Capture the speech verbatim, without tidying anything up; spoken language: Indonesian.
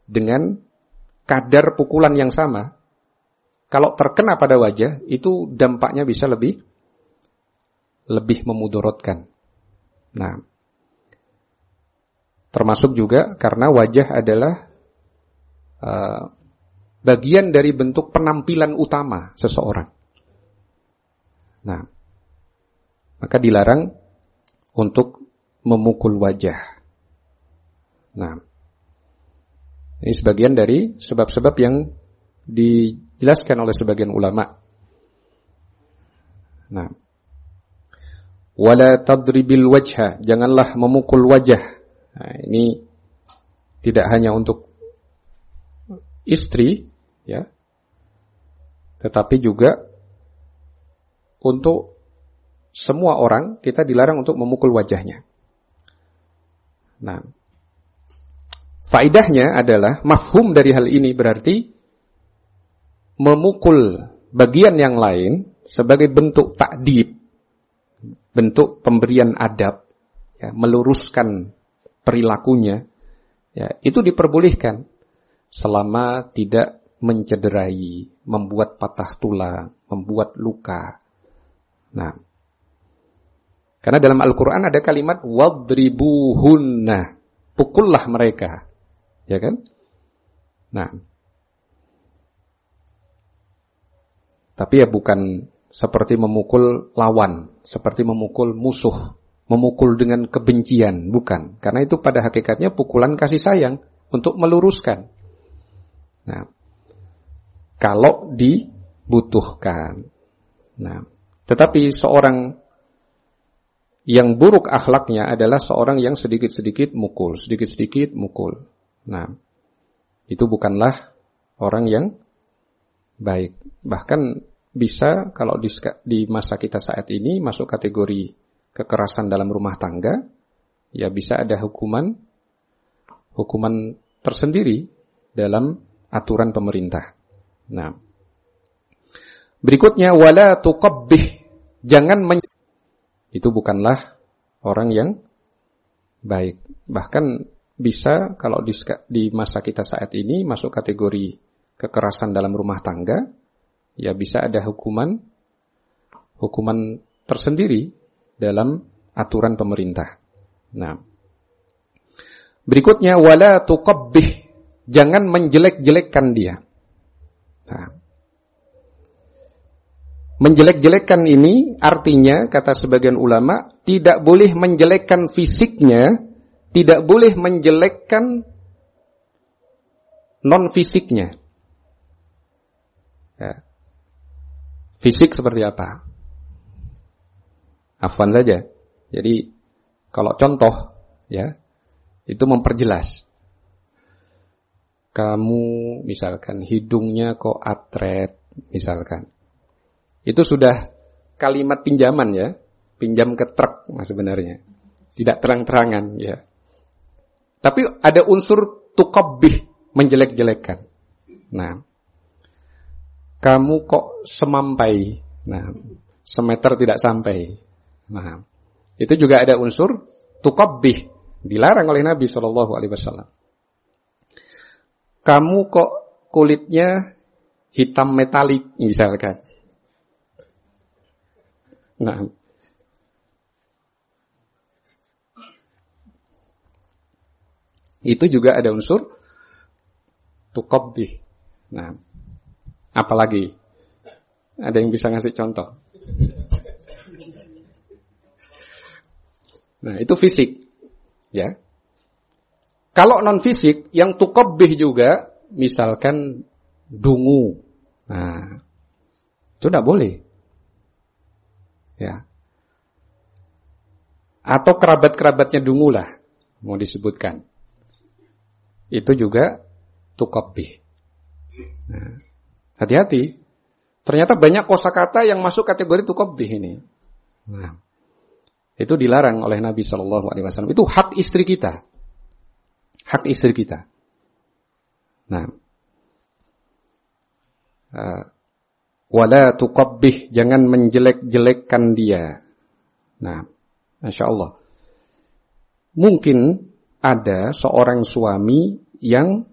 dengan kadar pukulan yang sama, kalau terkena pada wajah, itu dampaknya bisa lebih lebih memudaratkan. Nah, termasuk juga karena wajah adalah uh, bagian dari bentuk penampilan utama seseorang. Nah, maka dilarang untuk memukul wajah. Nah, ini sebagian dari sebab-sebab yang dijelaskan oleh sebagian ulama. Nah, wala tadribil wajha, janganlah memukul wajah. Nah, ini tidak hanya untuk istri, ya, tetapi juga untuk semua orang kita dilarang untuk memukul wajahnya. Nah, faedahnya adalah mafhum dari hal ini berarti memukul bagian yang lain sebagai bentuk takdib, bentuk pemberian adab, ya, meluruskan perilakunya, ya, itu diperbolehkan selama tidak mencederai, membuat patah tulang, membuat luka. Nah, karena dalam Al-Quran ada kalimat wadribuhunna, pukullah mereka, ya kan? Nah, tapi ya bukan seperti memukul lawan, seperti memukul musuh, memukul dengan kebencian, bukan. Karena itu pada hakikatnya pukulan kasih sayang untuk meluruskan. Nah, kalau dibutuhkan. Nah, tetapi seorang yang buruk akhlaknya adalah seorang yang sedikit-sedikit mukul, sedikit-sedikit mukul. Nah, itu bukanlah orang yang baik. Bahkan bisa kalau di, di masa kita saat ini masuk kategori kekerasan dalam rumah tangga, ya bisa ada hukuman hukuman tersendiri dalam aturan pemerintah. Nah, berikutnya wala tuqabbih, jangan men- itu bukanlah orang yang baik. Bahkan bisa kalau di, di masa kita saat ini masuk kategori kekerasan dalam rumah tangga, ya bisa ada hukuman hukuman tersendiri dalam aturan pemerintah. Nah, berikutnya wala tuqabbih, jangan menjelek-jelekkan dia. Nah, menjelek-jelekkan ini artinya kata sebagian ulama tidak boleh menjelekkan fisiknya, tidak boleh menjelekkan non fisiknya. Ya. Fisik seperti apa? Afwan saja. Jadi kalau contoh, ya, itu memperjelas. Kamu misalkan hidungnya kok atret, misalkan. Itu sudah kalimat pinjaman, ya, pinjam ke truk nah sebenarnya. Tidak terang-terangan, ya. Tapi ada unsur tuqabbih, menjelek-jelekkan. Nah, kamu kok semampai, nah, semeter tidak sampai. Nah, itu juga ada unsur tuqabbih, dilarang oleh Nabi shallallahu alaihi wasallam. Kamu kok kulitnya hitam metalik, misalkan. Nah, itu juga ada unsur tuqabbih. Nah, apalagi ada yang bisa ngasih contoh? Nah, itu fisik, ya. Kalau non fisik yang tuqabbih juga, misalkan dungu. Nah, itu tidak boleh. Ya. Atau kerabat-kerabatnya dungu lah, mau disebutkan. Itu juga tuqabbih. Nah, hati-hati. Ternyata banyak kosakata yang masuk kategori tuqabbih ini. Nah, itu dilarang oleh Nabi shallallahu alaihi wasallam. Itu hak istri kita. Hak istri kita. Nah, uh, wala tuqabbih, jangan menjelek-jelekkan dia. Nah, Masya Allah. Mungkin ada seorang suami yang